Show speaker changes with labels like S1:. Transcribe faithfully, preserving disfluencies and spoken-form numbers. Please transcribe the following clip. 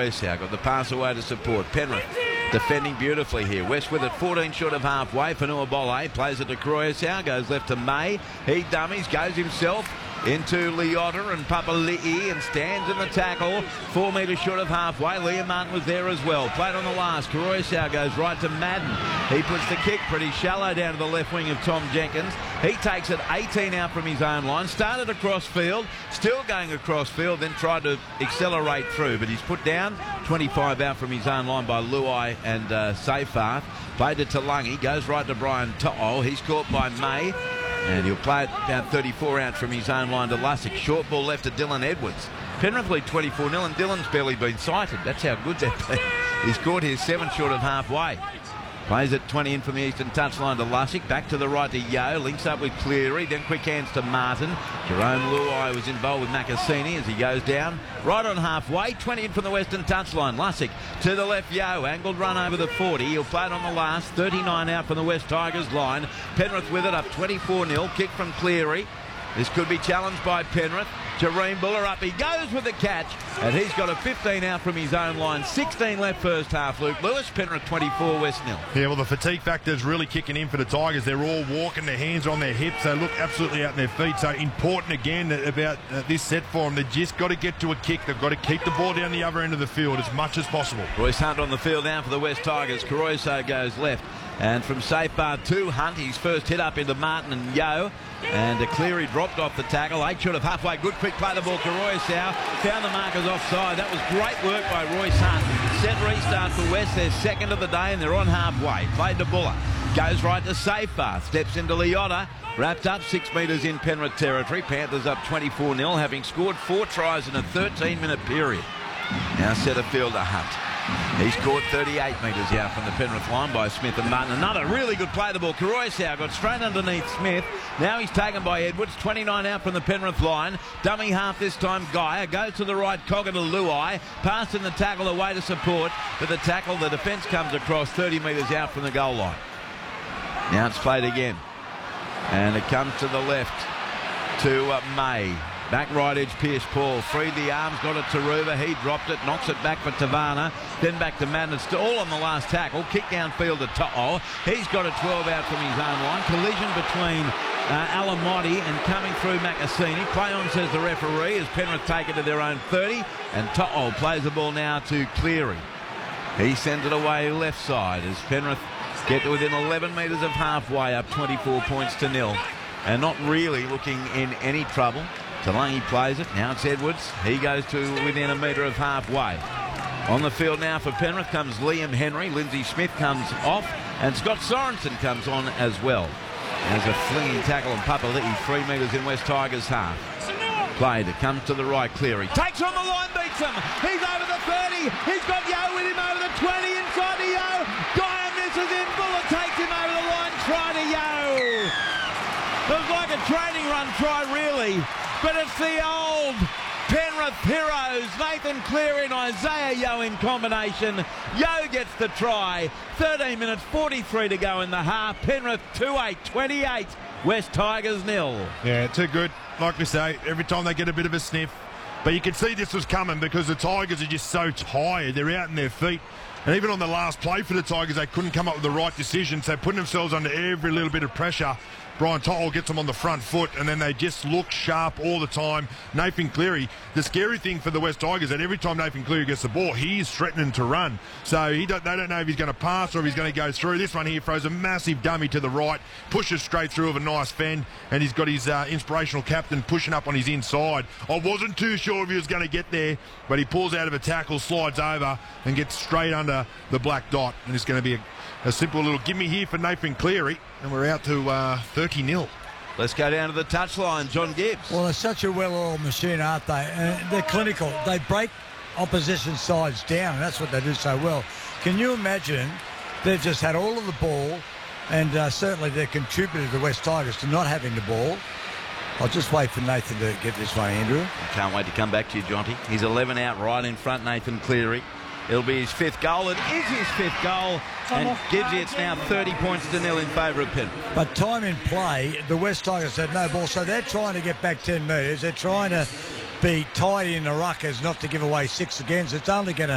S1: Koroisau. Got the pass away to support. Penrith defending beautifully here. West with it, fourteen short of halfway. Fanua Bolle plays it to Koroisau. Goes left to May. He dummies, goes himself into Leota and Papali'i and stands in the tackle. Four metres short of halfway. Liam Martin was there as well. Played on the last. Koroisau goes right to Madden. He puts the kick pretty shallow down to the left wing of Tom Jenkins. He takes it eighteen out from his own line. Started across field. Still going across field. Then tried to accelerate through. But he's put down. twenty-five out from his own line by Luai and uh, Seyfarth. Played it to Lungy. Goes right to Brian To'o. He's caught by May. And he'll play it about thirty-four out from his own line to Lussick. Short ball left to Dylan Edwards. Penrith lead twenty-four nil and Dylan's barely been sighted. That's how good they've been. He's caught here seven short of halfway. Plays it twenty in from the eastern touchline to Lussick. Back to the right to Yeo. Links up with Cleary. Then quick hands to Martin. Jerome Luai was involved with Makassini as he goes down. Right on halfway. twenty in from the western touchline. Lussick to the left. Yeo. Angled run over the forty. He'll play it on the last. thirty-nine out from the West Tigers line. Penrith with it up twenty-four nil. Kick from Cleary. This could be challenged by Penrith. Jareen Buller up. He goes with the catch. And he's got a fifteen out from his own line. sixteen left first half. Luke Lewis. Penrith twenty-four, West nil.
S2: Yeah, well, the fatigue factor is really kicking in for the Tigers. They're all walking, their hands on their hips. They look absolutely out on their feet. So important again about uh, this set for them. They've just got to get to a kick. They've got to keep the ball down the other end of the field as much as possible.
S1: Royce Hunt on the field now for the West Tigers. Koroisau goes left. And from Seyfarth to Hunt, his first hit up into Martin and Yeo. And uh, Cleary dropped off the tackle. Eight short of halfway. Good quick play the ball. Koroisau found the markers offside. That was great work by Royce Hunt. Set restart for West. They're second of the day and they're on halfway. Played to Buller. Goes right to Seyfarth. Steps into Leota. Wrapped up six metres in Penrith territory. Panthers up twenty-four nil, having scored four tries in a thirteen minute period. Now centre fielder Hunt. He's caught thirty-eight metres out from the Penrith line by Smith and Martin. Another really good play the ball. Koroisau got straight underneath Smith. Now he's taken by Edwards. twenty-nine out from the Penrith line. Dummy half this time. Geyer goes to the right. Cogger to Luai. Passed in the tackle away to support. But the tackle, the defence comes across thirty metres out from the goal line. Now it's played again. And it comes to the left to uh, May. Back right edge, Pierce Paul. Freed the arms, got it to Ruva. He dropped it, knocks it back for Tavana. Then back to Madden. It's all on the last tackle. Kick downfield to To'o. He's got a twelve out from his own line. Collision between uh, Alamotti and coming through Makassini. Play on, says the referee, as Penrith take it to their own thirty. And To'o plays the ball now to Cleary. He sends it away left side as Penrith get to within eleven metres of halfway, up twenty-four points to nil. And not really looking in any trouble. Talangi plays it. Now it's Edwards. He goes to within a metre of halfway. On the field now for Penrith comes Liam Henry. Lindsay Smith comes off. And Scott Sorensen comes on as well. There's a flinging tackle on Papali'i. Three metres in West Tigers half. Played. It comes to the right. Cleary takes on the line, beats him. He's over the thirty. He's got Yeo with him over the twenty. Inside to Yeo. Geyer misses in. Buller takes him over the line. Try to Yeo. It was like a training run try, really. But it's the old Penrith heroes, Nathan Cleary and Isaiah Yeo in combination. Yeo gets the try. thirteen minutes forty-three to go in the half. Penrith two eight twenty-eight. West Tigers nil.
S2: Yeah, too good. Like we say, every time they get a bit of a sniff. But you can see this was coming because the Tigers are just so tired. They're out in their feet. And even on the last play for the Tigers, they couldn't come up with the right decision. So putting themselves under every little bit of pressure. Brian To'o gets them on the front foot, and then they just look sharp all the time. Nathan Cleary, the scary thing for the West Tigers is that every time Nathan Cleary gets the ball, he's threatening to run. So he don't, they don't know if he's going to pass or if he's going to go through. This one here throws a massive dummy to the right, pushes straight through with a nice fend, and he's got his uh, inspirational captain pushing up on his inside. I wasn't too sure if he was going to get there, but he pulls out of a tackle, slides over, and gets straight under the black dot. And it's going to be a, a simple little gimme here for Nathan Cleary. And we're out to uh, thirty nil.
S1: Let's go down to the touchline. John Gibbs.
S3: Well, they're such a well-oiled machine, aren't they? Uh, they're clinical. They break opposition sides down, and that's what they do so well. Can you imagine they've just had all of the ball, and uh, certainly they've contributed to the West Tigers to not having the ball. I'll just wait for Nathan to get this one, Andrew.
S1: I can't wait to come back to you, Jonty. He's eleven out right in front, Nathan Cleary. It'll be his fifth goal. It is his fifth goal. And gives you it's now thirty points to nil in favour of Penrith.
S3: But time in play, the West Tigers had no ball, so they're trying to get back ten metres. They're trying to be tight in the ruckers, not to give away six again. So it's only going to